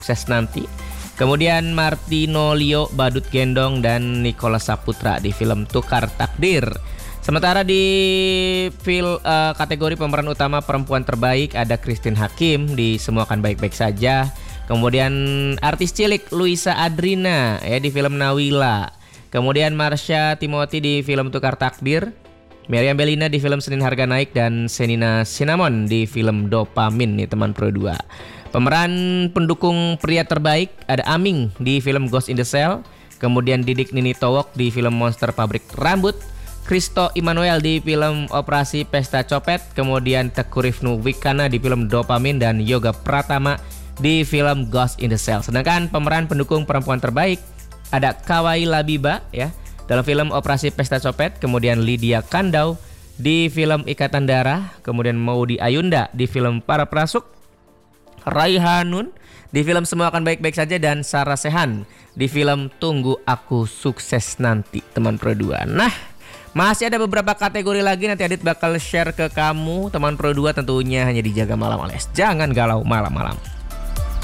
Sukses Nanti. Kemudian Martino Lio Badut Gendong dan Nicholas Saputra di film Tukar Takdir. Sementara di kategori pemeran utama perempuan terbaik ada Christine Hakim di Semua Akan Baik-Baik Saja. Kemudian artis cilik Luisa Adrina ya di film Nawila. Kemudian Marsha Timothy di film Tukar Takdir. Meriam Bellina di film Senin Harga Naik dan Senina Cinnamon di film Dopamin nih teman Pro 2. Pemeran pendukung pria terbaik ada Aming di film Ghost in the Shell. Kemudian Didik Nini Towok di film Monster Pabrik Rambut. Kristo Immanuel di film Operasi Pesta Copet. Kemudian Teku Rifnu Wikana di film Dopamin dan Yoga Pratama di film Ghost in the Shell. Sedangkan pemeran pendukung perempuan terbaik ada Kawai Labiba ya dalam film Operasi Pesta Copet, kemudian Lydia Kandau di film Ikatan Darah, kemudian Maudy Ayunda di film Para Prasuk, Raihanun di film Semua Akan Baik-Baik Saja dan Sarah Sehan di film Tunggu Aku Sukses Nanti teman Pro 2. Nah, masih ada beberapa kategori lagi nanti Adit bakal share ke kamu teman Pro 2 tentunya hanya di Jaga Malam alias Jangan Galau Malam-Malam.